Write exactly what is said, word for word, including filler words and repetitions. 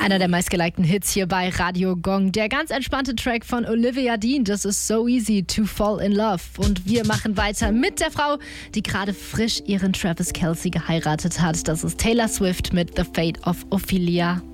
Einer der meistgelikten Hits hier bei Radio Gong. Der ganz entspannte Track von Olivia Dean, das ist So Easy to Fall in Love. Und wir machen weiter mit der Frau, die gerade frisch ihren Travis Kelce geheiratet hat. Das ist Taylor Swift mit The Fate of Ophelia.